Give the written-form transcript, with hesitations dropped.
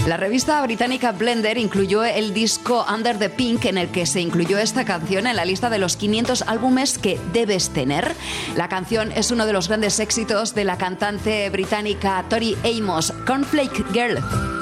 La revista británica Blender incluyó el disco Under the Pink, en el que se incluyó esta canción en la lista de los 500 álbumes que debes tener. La canción es uno de los grandes éxitos de la cantante británica Tori Amos, Cornflake Girl.